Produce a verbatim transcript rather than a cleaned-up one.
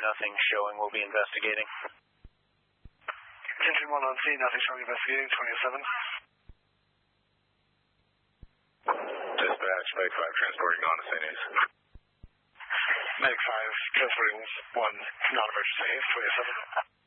nothing showing. We'll be investigating. Engine one on scene, nothing showing, investigating, twenty-seven. Dispatch, Meg five transporting on to Saint Ace. Meg five transporting one non-emergency, twenty-seven.